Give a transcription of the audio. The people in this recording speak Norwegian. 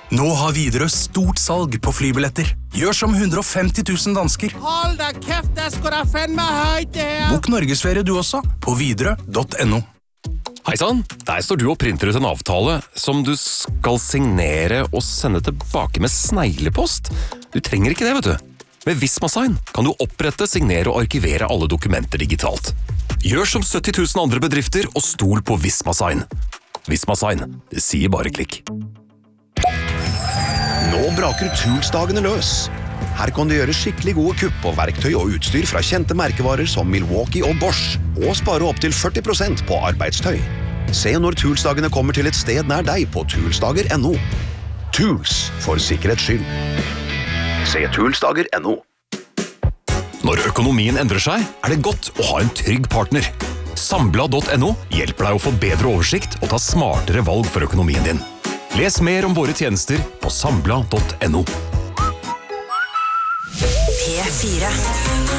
Nå har Widerøe stort salg på flybilletter. Gjør som 150 000 dansker. Hold da kæft, der skal der fandme højt det her. Bok Norgesferie du også, på widerøe.no. Heisann, der står du og printer ut en avtale som du skal signere og sende tilbake med sneglepost. Du trenger ikke det, vet du. Med Visma-sign kan du opprette, signere og arkivere alle dokumenter digitalt. Gjør som 70 000 andre bedrifter og stol på Visma-sign. Visma-sign, det sier bare klikk. Nå braker Toolsdagene løs. Her kan du gjøre skikkelig gode kupp på verktøy og utstyr fra kjente merkevarer som Milwaukee og Bosch, og spare opp til 40% på arbeidstøy. Se når Toolsdagene kommer til et sted nær deg på toolsdager.no. Tools, for sikkerhets skyld. Se toolsdager.no. Når økonomien endrer seg, er det godt å ha en trygg partner. Sambla.no hjelper deg å få bedre oversikt og ta smartere valg for økonomien din. Les mer om våre tjenester på sambla.no. P4